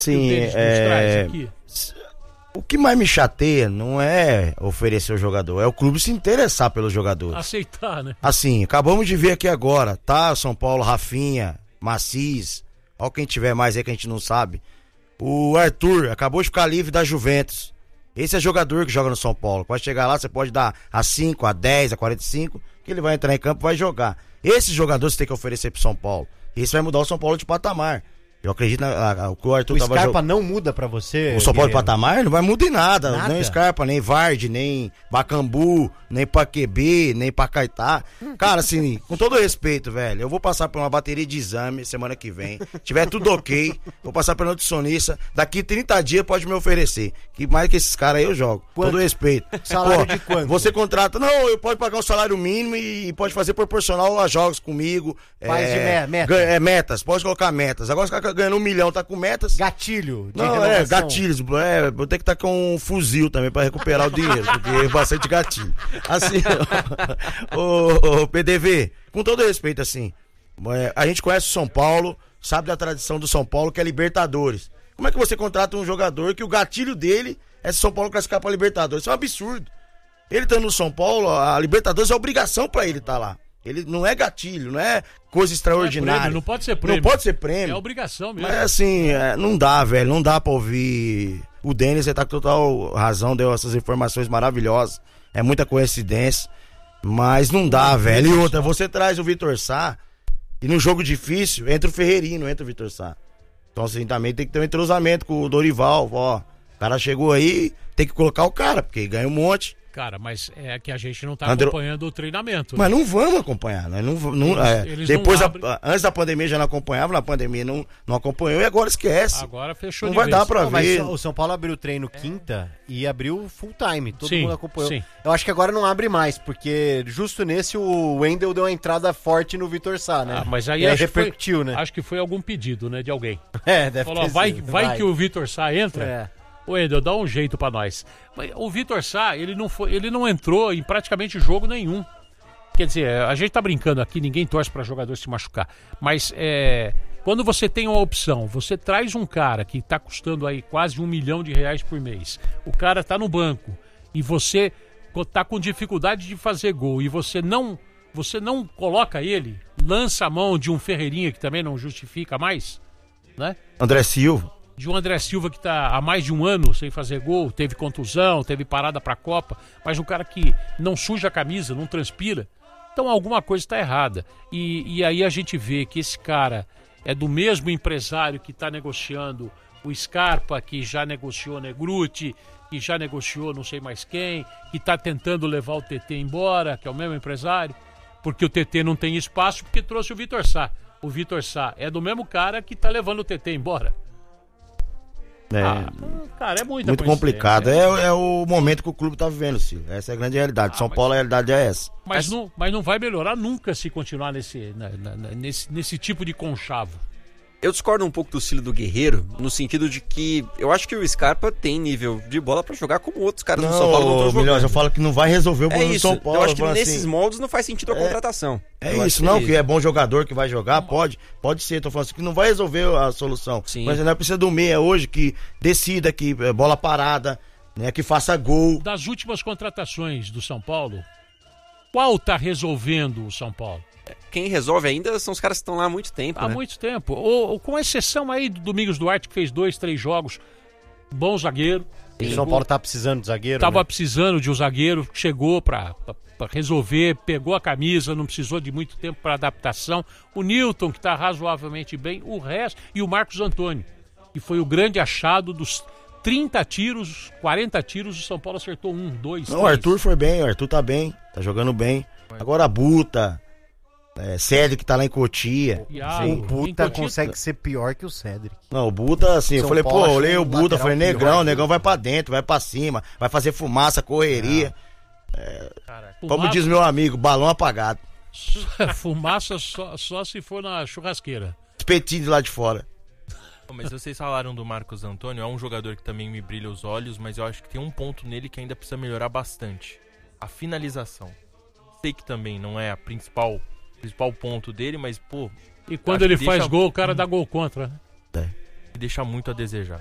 Sim, o que mais me chateia não é oferecer o jogador, é o clube se interessar pelos jogadores. Aceitar, né? Assim, acabamos de ver aqui agora, tá? São Paulo, Rafinha, Macis, ó quem tiver mais aí que a gente não sabe. O Arthur acabou de ficar livre da Juventus. Esse é jogador que joga no São Paulo. Pode chegar lá, você pode dar a 5, a 10, a 45, que ele vai entrar em campo e vai jogar. Esses jogadores você tem que oferecer pro São Paulo. Isso vai mudar o São Paulo de patamar. Eu acredito que o Arthur tava jogando. O Scarpa não muda pra você? O São Paulo de patamar não vai mudar em nada. Nem Scarpa, nem Vardy, nem Bacambu, nem Paquebê, nem Pacaitá. Cara, assim, com todo respeito, velho, eu vou passar por uma bateria de exame semana que vem. Tiver tudo ok, vou passar pela nutricionista. Daqui 30 dias pode me oferecer. Que mais que esses caras aí eu jogo. Com todo respeito. Salário de quanto? Você contrata, não, eu posso pagar um salário mínimo e pode fazer proporcional a jogos comigo. Faz de meta. Metas, pode colocar metas. Agora os caras ganhando 1 milhão, tá com metas. Gatilho. Não, gatilhos. Vou ter que estar com um fuzil também pra recuperar o dinheiro, porque é bastante gatilho. Assim, o PDV, com todo respeito, assim, a gente conhece o São Paulo, sabe da tradição do São Paulo, que é Libertadores. Como é que você contrata um jogador que o gatilho dele é São Paulo classificar pra Libertadores? Isso é um absurdo. Ele tá no São Paulo, a Libertadores é obrigação pra ele estar lá. Ele não é gatilho, não é coisa extraordinária. Não, não pode ser prêmio. Não pode ser prêmio. É obrigação mesmo. Mas assim, não dá, velho. Não dá pra ouvir. O Denis, você tá com total razão, deu essas informações maravilhosas. É muita coincidência. Mas não dá, velho. E outra, você traz o Vitor Sá e num jogo difícil, entra o Ferreirinho, não entra o Vitor Sá. Então assim, também tem que ter um entrosamento com o Dorival. Ó, o cara chegou aí, tem que colocar o cara, porque ganha um monte. Cara, mas é que a gente não tá acompanhando o treinamento. Mas não vamos acompanhar, né? Eles depois, antes da pandemia já não acompanhava, na pandemia não acompanhou e agora esquece. Agora fechou não de vez. Não vai dar pra ver. Mas o São Paulo abriu o treino quinta e abriu full time, todo mundo acompanhou. Sim. Eu acho que agora não abre mais, porque justo nesse o Wendel deu uma entrada forte no Vitor Sá, né? Mas aí repercutiu, né? Acho que foi algum pedido, né, de alguém. Deve Falou, vai que o Vitor Sá entra. Ô, Wendel, dá um jeito pra nós. O Vitor Sá, ele não entrou em praticamente jogo nenhum. Quer dizer, a gente tá brincando aqui, ninguém torce pra jogador se machucar. Mas quando você tem uma opção, você traz um cara que tá custando aí quase R$1 milhão por mês. O cara tá no banco e você tá com dificuldade de fazer gol e você não coloca ele, lança a mão de um Ferreirinha que também não justifica mais, né? André Silva. De um André Silva que está há mais de um ano sem fazer gol, teve contusão, teve parada para a Copa, mas um cara que não suja a camisa, não transpira. Então alguma coisa está errada. E aí a gente vê que esse cara é do mesmo empresário que está negociando o Scarpa, que já negociou o Negruti, que já negociou não sei mais quem, que está tentando levar o TT embora, que é o mesmo empresário, porque o TT não tem espaço porque trouxe o Vitor Sá. O Vitor Sá é do mesmo cara que está levando o TT embora. Cara, é muito complicado. É o momento que o clube tá vivendo, Silvio. Essa é a grande realidade. São Paulo, a realidade é essa. Mas não vai melhorar nunca se continuar nesse tipo de conchavo. Eu discordo um pouco do Cílio do Guerreiro, no sentido de que eu acho que o Scarpa tem nível de bola pra jogar como outros caras do São Paulo não estão jogando. Eu falo que não vai resolver o problema do São Paulo. Eu acho que nesses moldes não faz sentido a contratação. Que é bom jogador que vai jogar, pode ser. Tô falando assim, que não vai resolver a solução. Sim. Mas ainda precisa do meia hoje que decida, que bola parada, né, que faça gol. Das últimas contratações do São Paulo, qual tá resolvendo o São Paulo? Quem resolve ainda são os caras que estão lá há muito tempo. Há muito tempo. Ou com exceção aí do Domingos Duarte, que fez 2, 3 jogos. Bom zagueiro. O São Paulo tá precisando de zagueiro. Tava precisando de um zagueiro, chegou pra resolver, pegou a camisa, não precisou de muito tempo para adaptação. O Newton, que tá razoavelmente bem. O resto. E o Marcos Antônio, que foi o grande achado dos 30 tiros, 40 tiros, o São Paulo acertou 1, 2, 3. O Arthur foi bem, o Arthur tá bem, tá jogando bem. Agora a Buta, Cédric tá lá em Cotia. O Buta consegue ser pior que o Cédric. Não, o Buta, assim, eu falei, olhei o Buta, falei, o negão vai pra dentro, vai pra cima, vai fazer fumaça, correria. Como diz meu amigo, balão apagado. Fumaça só se for na churrasqueira. Espetinho de lá de fora. Mas vocês falaram do Marcos Antônio, é um jogador que também me brilha os olhos, mas eu acho que tem um ponto nele que ainda precisa melhorar bastante. A finalização. Sei que também não é a principal ponto dele, mas, E quando ele faz gol, o cara dá gol contra, né? deixa muito a desejar.